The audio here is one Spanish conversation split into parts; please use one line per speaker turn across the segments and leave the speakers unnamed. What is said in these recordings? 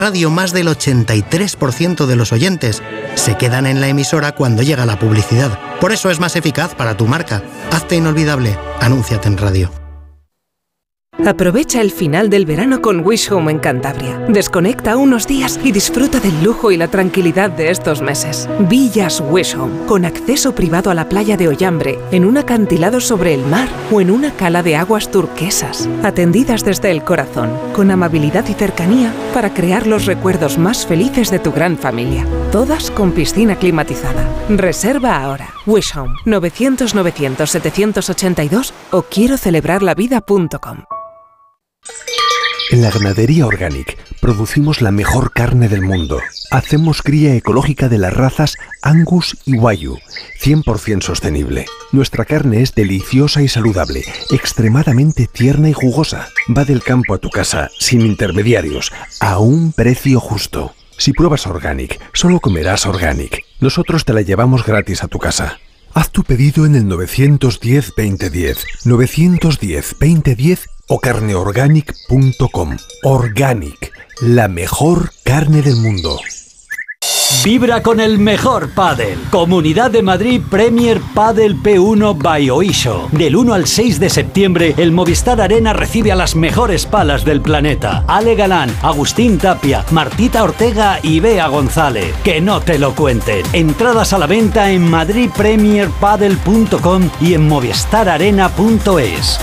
radio, más del 83% de los oyentes se quedan en la emisora cuando llega la publicidad. Por eso es más eficaz para tu marca. Hazte inolvidable. Anúnciate en radio.
Aprovecha el final del verano con Wish Home en Cantabria. Desconecta unos días y disfruta del lujo y la tranquilidad de estos meses. Villas Wish Home, con acceso privado a la playa de Ollambre, en un acantilado sobre el mar o en una cala de aguas turquesas. Atendidas desde el corazón, con amabilidad y cercanía para crear los recuerdos más felices de tu gran familia. Todas con piscina climatizada. Reserva ahora. Wish Home, 900-900-782 o quiero celebrarlavida.com.
En la Ganadería Organic producimos la mejor carne del mundo. Hacemos cría ecológica de las razas Angus y Wagyu, 100% sostenible. Nuestra carne es deliciosa y saludable, extremadamente tierna y jugosa. Va del campo a tu casa, sin intermediarios, a un precio justo. Si pruebas Organic, solo comerás Organic. Nosotros te la llevamos gratis a tu casa. Haz tu pedido en el 910-2010, 910-2010 o carneorganic.com. Organic, la mejor carne del mundo.
Vibra con el mejor pádel. Comunidad de Madrid Premier Padel P1 by Oisho. Del 1 al 6 de septiembre, el Movistar Arena recibe a las mejores palas del planeta. Ale Galán, Agustín Tapia, Martita Ortega y Bea González. Que no te lo cuenten. Entradas a la venta en madridpremierpadel.com y en movistararena.es.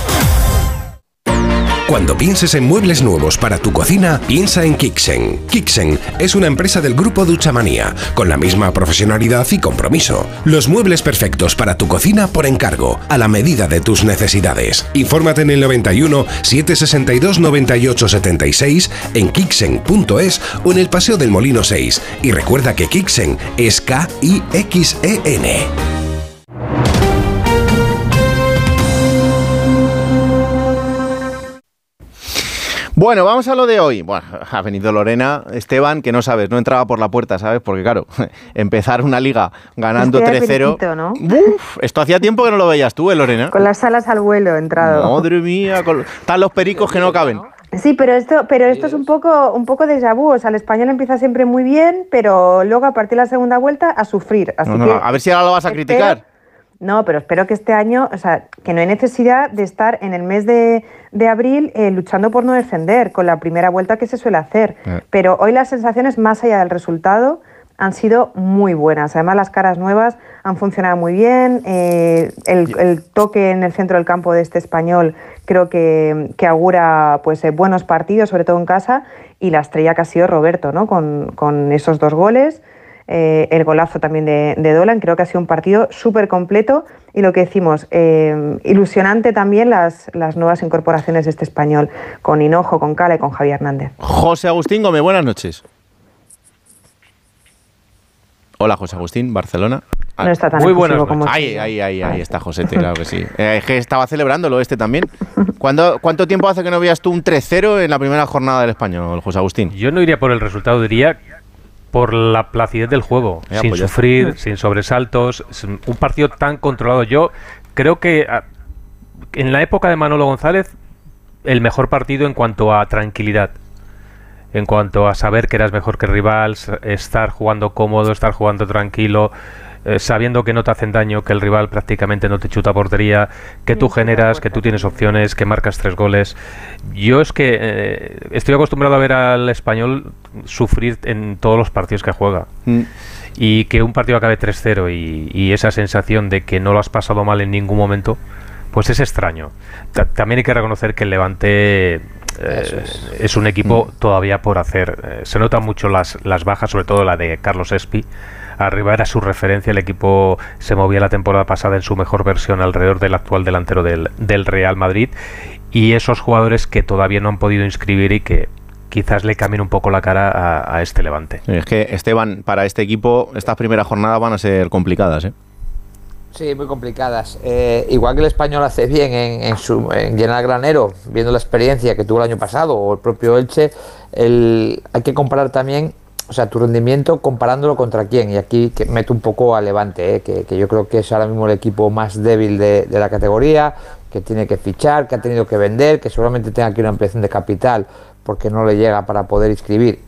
Cuando pienses en muebles nuevos para tu cocina, piensa en Kixen. Kixen es una empresa del grupo Duchamanía, con la misma profesionalidad y compromiso. Los muebles perfectos para tu cocina por encargo, a la medida de tus necesidades. Infórmate en el 91 762 98 76, en kixen.es o en el Paseo del Molino 6. Y recuerda que Kixen es K-I-X-E-N.
Bueno, vamos a lo de hoy. Bueno, ha venido Lorena, Esteban, que no sabes, no entraba por la puerta, ¿sabes? Porque claro, empezar una liga ganando 3-0... ¿no? Uf, esto hacía tiempo que no lo veías tú, Lorena.
Con las alas al vuelo he entrado.
Madre mía, están los pericos que no caben.
Sí, pero esto es un poco déjà vu. O sea, el español empieza siempre muy bien, pero luego a partir de la segunda vuelta a sufrir. Así que
a ver si ahora lo vas a criticar.
No, pero espero que este año, o sea, que no hay necesidad de estar en el mes de abril luchando por no descender, con la primera vuelta que se suele hacer. Pero hoy las sensaciones, más allá del resultado, han sido muy buenas. Además, las caras nuevas han funcionado muy bien. El toque en el centro del campo de este español creo que augura pues buenos partidos, sobre todo en casa, y la estrella que ha sido Roberto, ¿no? Con esos 2 goles. El golazo también de Dolan. Creo que ha sido un partido súper completo y lo que decimos, ilusionante también las nuevas incorporaciones de este español, con Hinojo, con Cala y con Javi Hernández.
José Agustín Gómez, buenas noches. Hola, José Agustín, Barcelona.
No está tan
muy buenas
como
ahí está Josete, claro que sí. Es que estaba celebrándolo también. ¿Cuánto tiempo hace que no veías tú un 3-0 en la primera jornada del español, José Agustín?
Yo no iría por el resultado, diría por la placidez del juego, sin sufrir, sin sobresaltos, un partido tan controlado. Yo creo que en la época de Manolo González, el mejor partido en cuanto a tranquilidad, en cuanto a saber que eras mejor que el rival, estar jugando cómodo, estar jugando tranquilo, sabiendo que no te hacen daño, que el rival prácticamente no te chuta portería, que tú generas, que tú tienes opciones, que marcas 3 goles. Yo es que estoy acostumbrado a ver al español sufrir en todos los partidos que juega. Y que un partido acabe 3-0 y esa sensación de que no lo has pasado mal en ningún momento, pues es extraño. También hay que reconocer que el Levante es un equipo todavía por hacer. Se notan mucho las bajas, sobre todo la de Carlos Espi. Arriba era su referencia, el equipo se movía la temporada pasada en su mejor versión alrededor del actual delantero del Real Madrid, y esos jugadores que todavía no han podido inscribir y que quizás le cambien un poco la cara a este Levante.
Es que, Esteban, para este equipo estas primeras jornadas van a ser complicadas, ¿eh?
Sí, muy complicadas. Igual que el español hace bien en llenar granero, viendo la experiencia que tuvo el año pasado, o el propio Elche, hay que comparar también, o sea, tu rendimiento comparándolo contra quién. Y aquí meto un poco a Levante, que yo creo que es ahora mismo el equipo más débil de la categoría, que tiene que fichar, que ha tenido que vender, que seguramente tenga que ir a una ampliación de capital porque no le llega para poder inscribir.